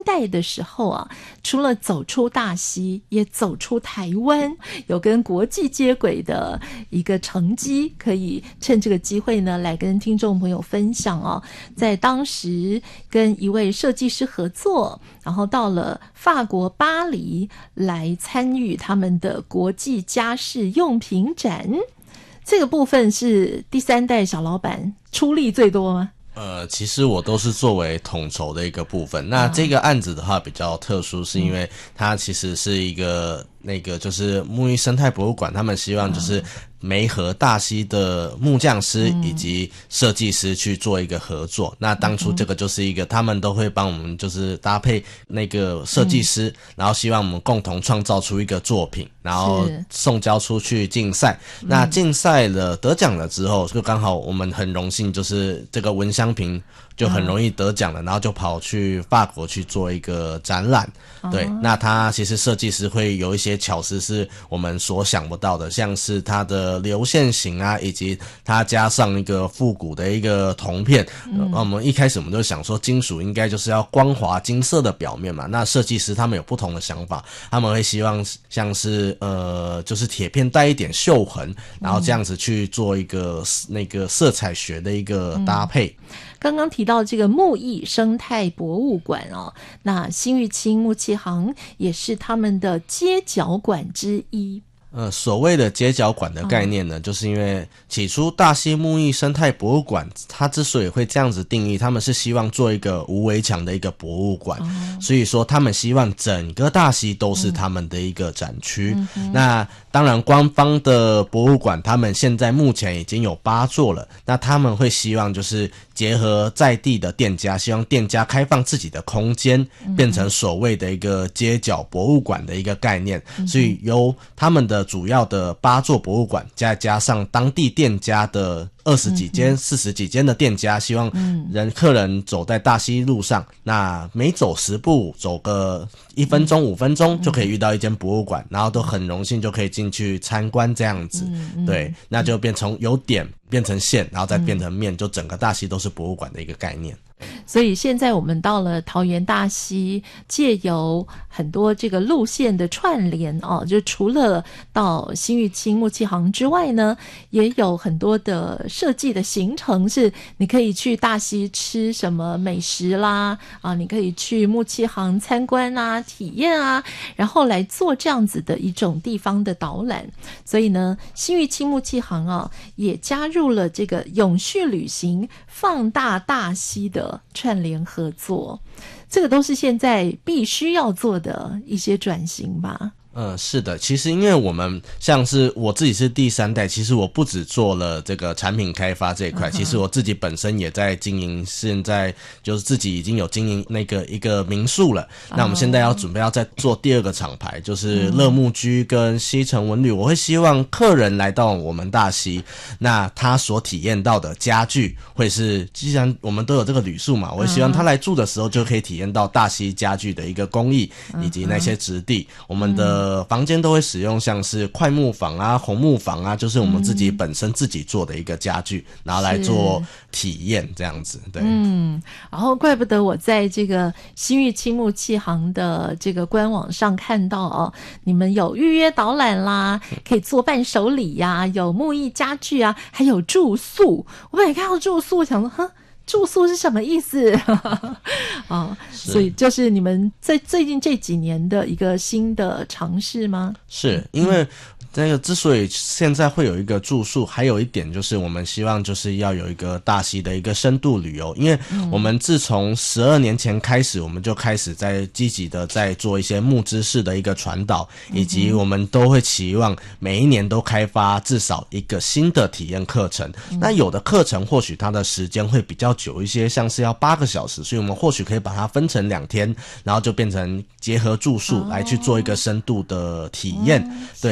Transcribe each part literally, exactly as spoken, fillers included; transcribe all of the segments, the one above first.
代的时候啊，除了走出大溪，也走出台湾，有跟国际接轨的一个成绩，可以趁这个机会呢，来跟听众朋友分享哦。在当时跟一位设计师合作，然后到了法国巴黎来参与他们的国际家饰用品展，这个部分是第三代小老板出力最多吗？ 呃，其实我都是作为统筹的一个部分。那这个案子的话比较特殊，是因为它其实是一个那个就是木艺生态博物馆，他们希望就是媒合大溪的木匠师以及设计师去做一个合作。嗯、那当初这个就是一个他们都会帮我们就是搭配那个设计师，嗯、然后希望我们共同创造出一个作品，然后送交出去竞赛。那竞赛了得奖了之后，就刚好我们很荣幸，就是这个文香瓶就很容易得奖了，然后就跑去法国去做一个展览。对，那他其实设计师会有一些巧思是我们所想不到的，像是它的流线型啊，以及它加上一个复古的一个铜片。嗯，我们一开始我们就想说金属应该就是要光滑金色的表面嘛，那设计师他们有不同的想法，他们会希望像是呃就是铁片带一点锈痕，然后这样子去做一个那个色彩学的一个搭配。嗯， 刚刚提到这个木艺生态博物馆哦，那新玉清木器行也是他们的街角馆之一。 呃，所谓的街角馆的概念呢，嗯、就是因为起初大溪木艺生态博物馆，它之所以会这样子定义，他们是希望做一个无围墙的一个博物馆，哦、所以说他们希望整个大溪都是他们的一个展区。嗯、那当然，官方的博物馆，他们现在目前已经有八座了，那他们会希望就是结合在地的店家，希望店家开放自己的空间，变成所谓的一个街角博物馆的一个概念，嗯、所以由他们的主要的八座博物馆，再加上当地店家的二十几间、四十几间的店家，希望人客人走在大溪路上，那每走十步，走个一分钟、五分钟就可以遇到一间博物馆，然后都很荣幸就可以进去参观这样子。对，那就变成由点变成线，然后再变成面，就整个大溪都是博物馆的一个概念。 所以现在我们到了桃园大溪，借由很多这个路线的串联哦，就除了到新玉清木器行之外呢，也有很多的设计的行程，是你可以去大溪吃什么美食啦，啊，你可以去木器行参观啊、体验啊，然后来做这样子的一种地方的导览。所以呢，新玉清木器行啊，也加入了这个永续旅行放大大溪的串联合作，这个都是现在必须要做的一些转型吧。 嗯，是的，其实因为我们像是我自己是第三代，其实我不只做了这个产品开发这一块，嗯、其实我自己本身也在经营，现在就是自己已经有经营那个一个民宿了。嗯、那我们现在要准备要再做第二个厂牌，就是乐木居跟西城文旅。我会希望客人来到我们大溪，那他所体验到的家具会是，既然我们都有这个旅宿嘛，我会希望他来住的时候就可以体验到大溪家具的一个工艺以及那些质地。嗯、我们的呃，房间都会使用像是快木房啊、红木房啊，就是我们自己本身自己做的一个家具，嗯、然后来做体验这样子。对， 嗯，然后怪不得我在这个新玉清木器行的这个官网上看到哦，你们有预约导览啦，可以做伴手礼呀，有木艺家具啊，还有住宿。我本来看到住宿，我想说，哼。住宿是什么意思？哦，所以就是你们在最近这几年的一个新的尝试吗？ 是因为这个之所以现在会有一个住宿，还有一点就是我们希望就是要有一个大溪的一个深度旅游，因为我们自从十二年前开始，我们就开始在积极的在做一些木知识的一个传导，以及我们都会期望每一年都开发至少一个新的体验课程。那有的课程或许它的时间会比较久一些，像是要八个小时，所以我们或许可以把它分成两天，然后就变成结合住宿来去做一个深度的体验。对，因为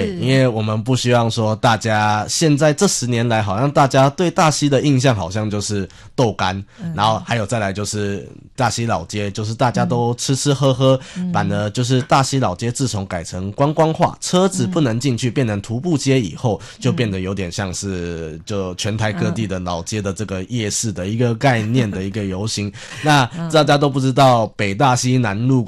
我们不希望说大家现在这十年来，好像大家对大溪的印象好像就是豆干，嗯、然后还有再来就是大溪老街，就是大家都吃吃喝喝，嗯、反而就是大溪老街自从改成观光化，车子不能进去，变成徒步街以后，就变得有点像是就全台各地的老街的这个夜市的一个概念的一个游行。那大家都不知道北大溪南路